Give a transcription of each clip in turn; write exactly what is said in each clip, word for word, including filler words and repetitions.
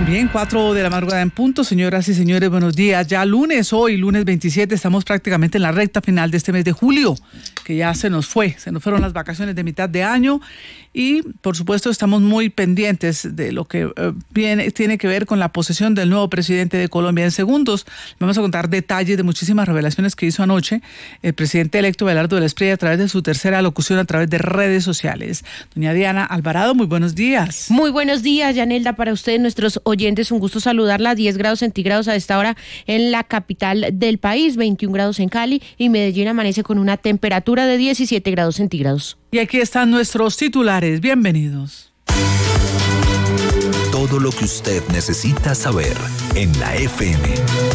Bien, cuatro de la madrugada en punto, señoras y señores, buenos días. Ya lunes, hoy, lunes veintisiete, estamos prácticamente en la recta final de este mes de julio, que ya se nos fue, se nos fueron las vacaciones de mitad de año y, por supuesto, estamos muy pendientes de lo que eh, viene, tiene que ver con la posesión del nuevo presidente de Colombia. En segundos vamos a contar detalles de muchísimas revelaciones que hizo anoche el presidente electo Abelardo de la Espriella a través de su tercera alocución a través de redes sociales. Doña Diana Alvarado, muy buenos días. Muy buenos días, Yanelda, para ustedes, nuestros oyentes, un gusto saludarla. diez grados centígrados a esta hora en la capital del país, veintiún grados en Cali y Medellín amanece con una temperatura de diecisiete grados centígrados. Y aquí están nuestros titulares. Bienvenidos. Todo lo que usted necesita saber en la F M.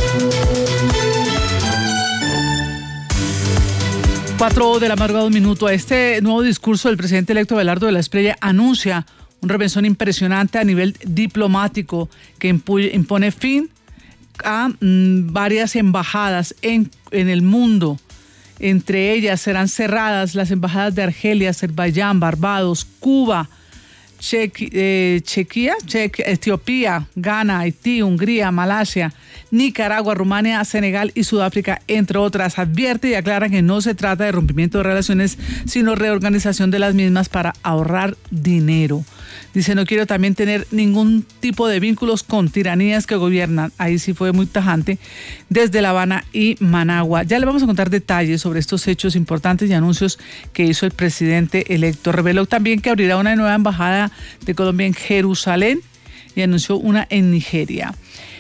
Cuatro de la madrugada, un minuto. A este nuevo discurso del presidente electo Abelardo de la Espriella anuncia un reventón impresionante a nivel diplomático que impone fin a mmm, varias embajadas en, en el mundo. Entre ellas serán cerradas las embajadas de Argelia, Azerbaiyán, Barbados, Cuba, Chequi, eh, Chequia, Chequia, Etiopía, Ghana, Haití, Hungría, Malasia, Nicaragua, Rumania, Senegal y Sudáfrica, entre otras. Advierte y aclara que no se trata de rompimiento de relaciones, sino reorganización de las mismas para ahorrar dinero. Dice, no quiero también tener ningún tipo de vínculos con tiranías que gobiernan. Ahí sí fue muy tajante, desde La Habana y Managua. Ya le vamos a contar detalles sobre estos hechos importantes y anuncios que hizo el presidente electo. Reveló también que abrirá una nueva embajada de Colombia en Jerusalén y anunció una en Nigeria.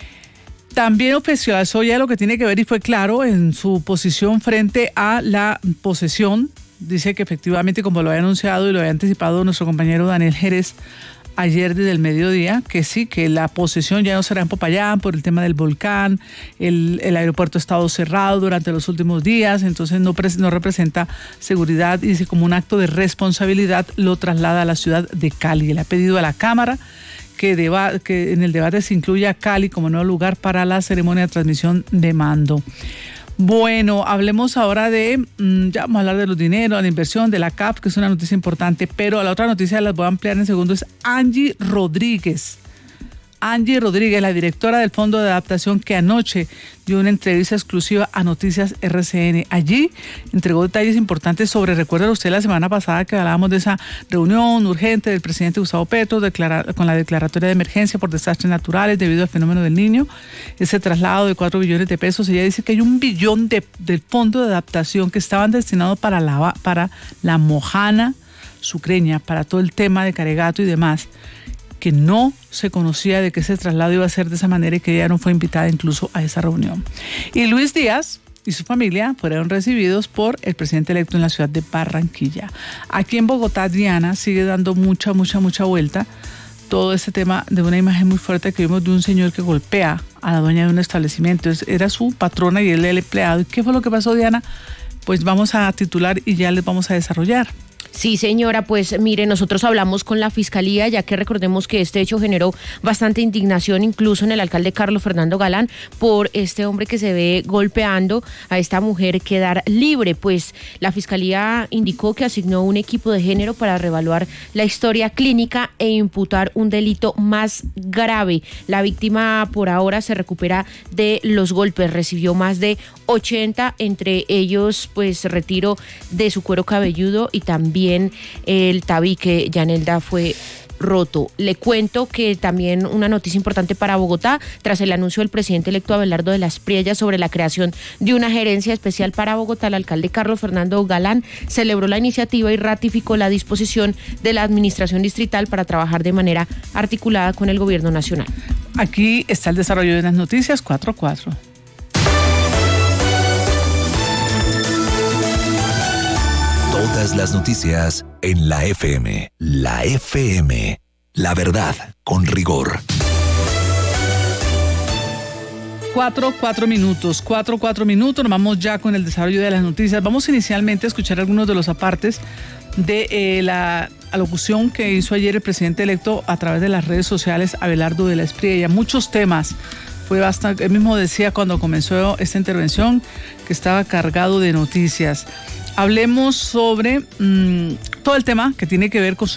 También oficializó ya lo que tiene que ver y fue claro en su posición frente a la posesión. Dice que efectivamente, como lo había anunciado y lo había anticipado nuestro compañero Daniel Jerez ayer desde el mediodía, que sí, que la posesión ya no será en Popayán por el tema del volcán, el, el aeropuerto ha estado cerrado durante los últimos días, entonces no, no representa seguridad y dice como un acto de responsabilidad lo traslada a la ciudad de Cali. Le ha pedido a la Cámara que, deba, que en el debate se incluya Cali como nuevo lugar para la ceremonia de transmisión de mando. Bueno, hablemos ahora de, ya vamos a hablar de los dineros, la inversión, de la C A F, que es una noticia importante, pero la otra noticia las voy a ampliar en segundos, es Angie Rodríguez. Angie Rodríguez, la directora del Fondo de Adaptación, que anoche dio una entrevista exclusiva a Noticias R C N. Allí entregó detalles importantes sobre, recuerda usted la semana pasada que hablábamos de esa reunión urgente del presidente Gustavo Petro declara, con la declaratoria de emergencia por desastres naturales debido al fenómeno del Niño, ese traslado de cuatro billones de pesos. Ella dice que hay un billón de, del Fondo de Adaptación que estaban destinados para la, para la Mojana sucreña, para todo el tema de Caregato y demás, que no se conocía de que ese traslado iba a ser de esa manera y que ella no fue invitada incluso a esa reunión. Y Luis Díaz y su familia fueron recibidos por el presidente electo en la ciudad de Barranquilla. Aquí en Bogotá, Diana, sigue dando mucha, mucha, mucha vuelta todo este tema de una imagen muy fuerte que vimos de un señor que golpea a la dueña de un establecimiento. Era su patrona y él el empleado. ¿Y qué fue lo que pasó, Diana? Pues vamos a titular y ya les vamos a desarrollar. Sí, señora, pues mire, nosotros hablamos con la Fiscalía, ya que recordemos que este hecho generó bastante indignación incluso en el alcalde Carlos Fernando Galán por este hombre que se ve golpeando a esta mujer quedar libre. Pues la Fiscalía indicó que asignó un equipo de género para reevaluar la historia clínica e imputar un delito más grave. La víctima por ahora se recupera de los golpes, recibió más de ochenta, entre ellos pues retiro de su cuero cabelludo y también el tabique. Yanelda, fue roto. Le cuento que también una noticia importante para Bogotá, tras el anuncio del presidente electo Abelardo de la Espriella sobre la creación de una gerencia especial para Bogotá, el alcalde Carlos Fernando Galán celebró la iniciativa y ratificó la disposición de la administración distrital para trabajar de manera articulada con el gobierno nacional. Aquí está el desarrollo de las noticias cuatro a cuatro. Todas las noticias en la F M. La F M. La verdad con rigor. Cuatro, cuatro minutos, cuatro, cuatro minutos. Nos vamos ya con el desarrollo de las noticias. Vamos inicialmente a escuchar algunos de los apartes de eh, la alocución que hizo ayer el presidente electo a través de las redes sociales, Abelardo de la Espriella. Muchos temas. Fue bastante, él mismo decía cuando comenzó esta intervención que estaba cargado de noticias. Hablemos sobre mmm, todo el tema que tiene que ver con su